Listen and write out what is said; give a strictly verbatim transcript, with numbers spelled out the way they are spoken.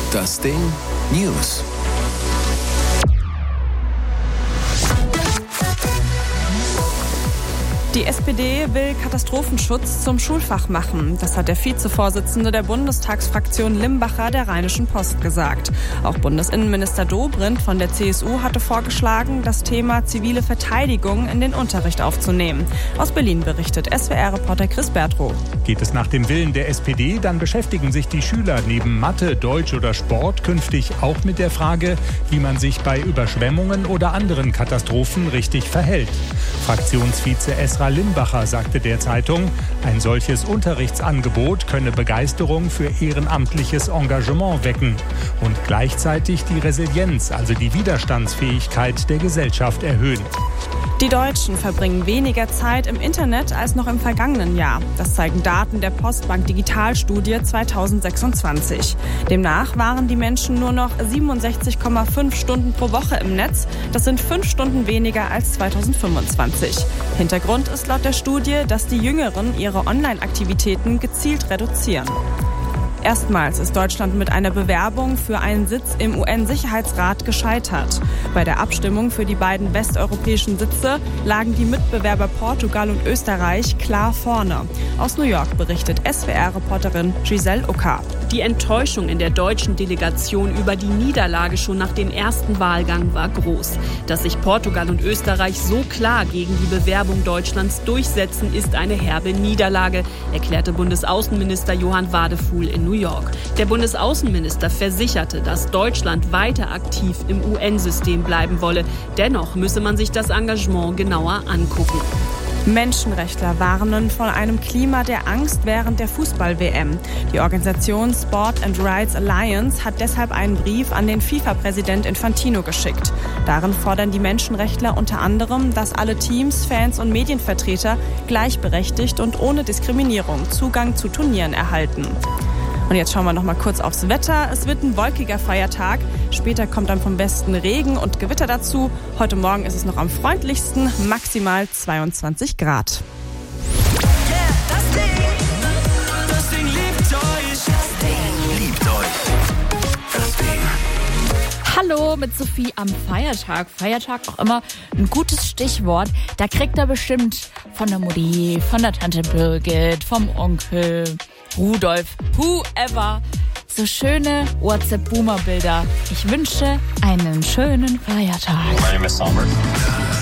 Das Ding News. Die S P D will Katastrophenschutz zum Schulfach machen. Das hat der Vizevorsitzende der Bundestagsfraktion Limbacher der Rheinischen Post gesagt. Auch Bundesinnenminister Dobrindt von der C S U hatte vorgeschlagen, das Thema zivile Verteidigung in den Unterricht aufzunehmen. Aus Berlin berichtet S W R-Reporter Chris Bertrow. Geht es nach dem Willen der S P D, dann beschäftigen sich die Schüler neben Mathe, Deutsch oder Sport künftig auch mit der Frage, wie man sich bei Überschwemmungen oder anderen Katastrophen richtig verhält. Fraktionsvize Esra Limbacher sagte der Zeitung, ein solches Unterrichtsangebot könne Begeisterung für ehrenamtliches Engagement wecken und gleichzeitig die Resilienz, also die Widerstandsfähigkeit der Gesellschaft erhöhen. Die Deutschen verbringen weniger Zeit im Internet als noch im vergangenen Jahr. Das zeigen Daten der Postbank Digitalstudie zweitausendsechsundzwanzig. Demnach waren die Menschen nur noch siebenundsechzig Komma fünf Stunden pro Woche im Netz. Das sind fünf Stunden weniger als zweitausendfünfundzwanzig. Hintergrund ist laut der Studie, dass die Jüngeren ihre Online-Aktivitäten gezielt reduzieren. Erstmals ist Deutschland mit einer Bewerbung für einen Sitz im U N-Sicherheitsrat gescheitert. Bei der Abstimmung für die beiden westeuropäischen Sitze lagen die Mitbewerber Portugal und Österreich klar vorne. Aus New York berichtet S W R-Reporterin Giselle Ucker. Die Enttäuschung in der deutschen Delegation über die Niederlage schon nach dem ersten Wahlgang war groß. Dass sich Portugal und Österreich so klar gegen die Bewerbung Deutschlands durchsetzen, ist eine herbe Niederlage, erklärte Bundesaußenminister Johann Wadefuhl in New York. Der Bundesaußenminister versicherte, dass Deutschland weiter aktiv im U N-System bleiben wolle. Dennoch müsse man sich das Engagement genauer angucken. Menschenrechtler warnen vor einem Klima der Angst während der Fußball-W M. Die Organisation Sport and Rights Alliance hat deshalb einen Brief an den FIFA-Präsident Infantino geschickt. Darin fordern die Menschenrechtler unter anderem, dass alle Teams, Fans und Medienvertreter gleichberechtigt und ohne Diskriminierung Zugang zu Turnieren erhalten. Und jetzt schauen wir noch mal kurz aufs Wetter. Es wird ein wolkiger Feiertag. Später kommt dann vom Westen Regen und Gewitter dazu. Heute Morgen ist es noch am freundlichsten, maximal zweiundzwanzig Grad. Yeah, das Ding, das Ding liebt euch. Das Ding liebt euch. Das Ding. Hallo mit Sophie am Feiertag. Feiertag auch immer ein gutes Stichwort. Da kriegt er bestimmt von der Mutti, von der Tante Birgit, vom Onkel Rudolf, whoever, so schöne WhatsApp-Boomer-Bilder. Ich wünsche einen schönen Feiertag. My name is Summer.